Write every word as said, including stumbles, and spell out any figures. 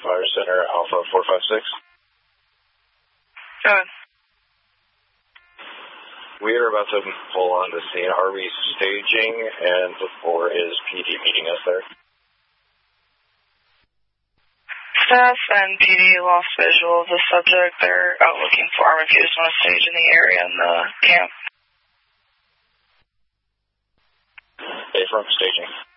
Fire Center, Alpha four five six. Go ahead. We are about to pull on the scene. Are we staging, and or is P D meeting us there? Staff and P D lost visual of the subject. They're out looking for him if you just want to stage in the area in the camp. Affirm, staging.